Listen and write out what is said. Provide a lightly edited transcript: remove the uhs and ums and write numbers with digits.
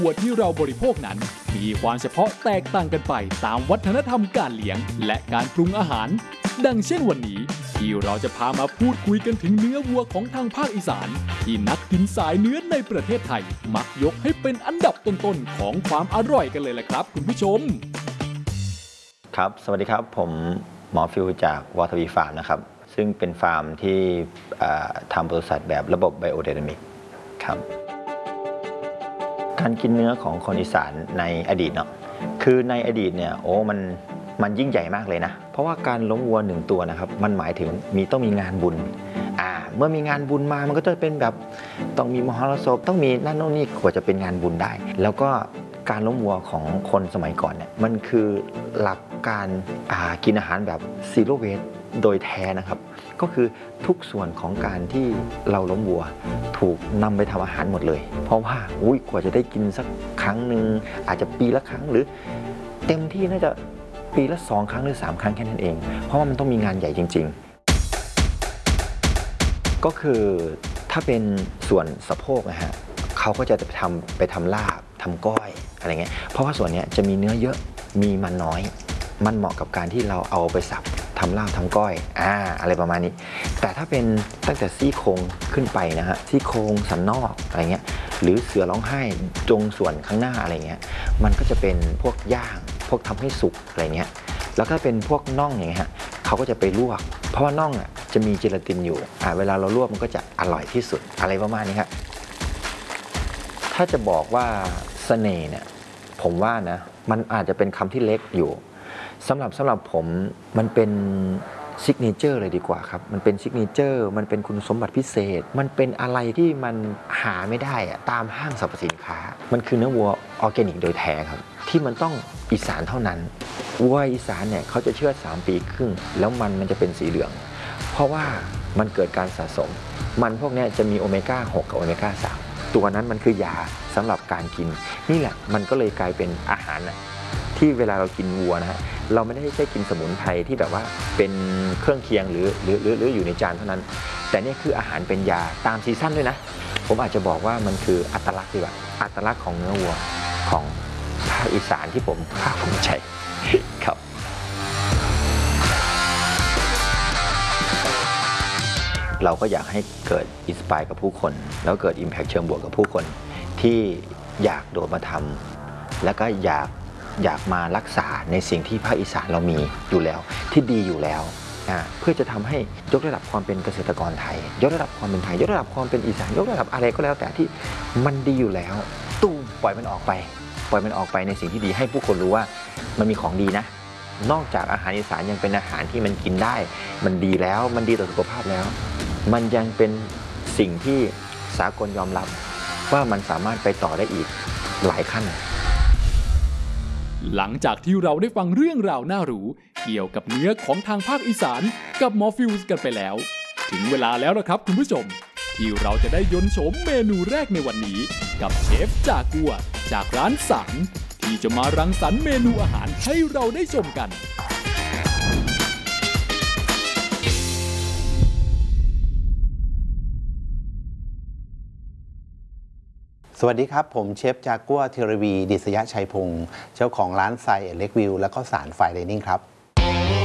วัวที่เราบริโภคนั้นมีความเฉพาะแตกต่างกันไปตามวัฒนธรรมการเลี้ยงและการปรุงอาหารดังเช่นวันนี้ที่เราจะพามาพูดคุยกันถึงเนื้อวัวของทางภาคอีสานที่นักกินสายเนื้อในประเทศไทยมักยกให้เป็นอันดับต้นๆของความอร่อยกันเลยแหละครับคุณผู้ชมครับสวัสดีครับผมหมอฟิวจากวอทวีฟาร์มนะครับซึ่งเป็นฟาร์มที่ทำบริษัทแบบระบบไบโอไดนามิกครับการกินเนื้อของคนอีสานในอดีตเนาะคือในอดีตเนี่ยมันยิ่งใหญ่มากเลยนะเพราะว่าการล้มวัวหนึ่งตัวนะครับมันหมายถึงต้องมีงานบุญเมื่อมีงานบุญมามันก็จะเป็นแบบต้องมีมหรสพต้องมีนั่นโน่นนี่กว่าจะเป็นงานบุญได้แล้วก็การล้มวัวของคนสมัยก่อนเนี่ยมันคือหลักการกินอาหารแบบซีโร่เวสโดยแท้นะครับก็คือทุกส่วนของการที่เราล้มวัวถูกนำไปทำอาหารหมดเลยเพราะว่ากว่าจะได้กินสักครั้งหนึ่งอาจจะปีละครั้งหรือเต็มที่น่าจะปีละ2 ครั้งหรือ3 ครั้งแค่นั้นเองเพราะว่ามันต้องมีงานใหญ่จริงๆก็คือถ้าเป็นส่วนสะโพกนะฮะเขาก็จะไปทำลาบทำก้อยอะไรเงี้ยเพราะว่าส่วนนี้จะมีเนื้อเยอะมีมันน้อยมันเหมาะกับการที่เราเอาไปสับทำลาบทำก้อยอะไรประมาณนี้แต่ถ้าเป็นตั้งแต่ซี่โครงขึ้นไปนะฮะซี่โครงสันนอกอะไรเงี้ยหรือเสือร้องไห้จงส่วนข้างหน้าอะไรเงี้ยมันก็จะเป็นพวกย่างพวกทำให้สุกอะไรเงี้ยแล้วก็เป็นพวกน่องอย่างเงี้ยฮะเขาก็จะไปลวกเพราะว่าน่องจะมีเจลาตินอยู่เวลาเราลวกมันก็จะอร่อยที่สุดอะไรประมาณนี้ครับถ้าจะบอกว่าเสน่ห์เนี่ยผมว่านะมันอาจจะเป็นคำที่เล็กอยู่สำหรับผมมันเป็นซิกเนเจอร์เลยดีกว่าครับมันเป็นซิกเนเจอร์มันเป็นคุณสมบัติพิเศษมันเป็นอะไรที่มันหาไม่ได้ตามห้างสรรพสินค้ามันคือเนื้อวัวออร์แกนิกโดยแท้ครับที่มันต้องอีสานเท่านั้นวัวอีสานเนี่ยเขาจะเชื่อด3 ปีครึ่งแล้วมันจะเป็นสีเหลืองเพราะว่ามันเกิดการสะสมมันพวกนี้จะมีโอเมก้า6กับโอเมก้า3ตัวนั้นมันคือยาสำหรับการกินนี่แหละมันก็เลยกลายเป็นอาหารที่เวลาเรากินวัวนะฮะเราไม่ได้ใช้กินสมุนไพรที่แบบว่าเป็นเครื่องเคียงหรืออยู่ในจานเท่านั้นแต่นี่คืออาหารเป็นยาตามซีซั่นด้วยนะผมอาจจะบอกว่ามันคืออัตลักษณ์ดีกว่าอัตลักษณ์ของเนื้อวัวของภาคอีสานที่ผมภาคภูมิใจครับเราก็อยากให้เกิดอินสไปร์กับผู้คนแล้วเกิด Impact เชิงบวกกับผู้คนที่อยากโดดมาทำแล้วก็อยากมารักษาในสิ่งที่ภาคอีสานเรามีอยู่แล้วที่ดีอยู่แล้วเพื่อจะทำให้ยกระดับความเป็นเกษตรกรไทยยกระดับความเป็นไทยยกระดับความเป็นอีสานยกระดับอะไรก็แล้วแต่ที่มันดีอยู่แล้วปล่อยมันออกไปในสิ่งที่ดีให้ผู้คนรู้ว่ามันมีของดีนะนอกจากอาหารอีสานยังเป็นอาหารที่มันกินได้มันดีแล้วมันดีต่อสุขภาพแล้วมันยังเป็นสิ่งที่สากลยอมรับว่ามันสามารถไปต่อได้อีกหลายขั้นหลังจากที่เราได้ฟังเรื่องราวน่ารู้เกี่ยวกับเนื้อของทางภาคอีสานกับหมอฟิวส์กันไปแล้วถึงเวลาแล้วนะครับคุณผู้ชมที่เราจะได้ยนต์โฉมเมนูแรกในวันนี้กับเชฟจากัวจากร้านสารที่จะมารังสรรค์เมนูอาหารให้เราได้ชมกันสวัสดีครับผมเชฟจากัวธีรวีดิษยชัยพงศ์เจ้าของร้านไซเล็กวิวและก็สารไฟไดนิ่งครับ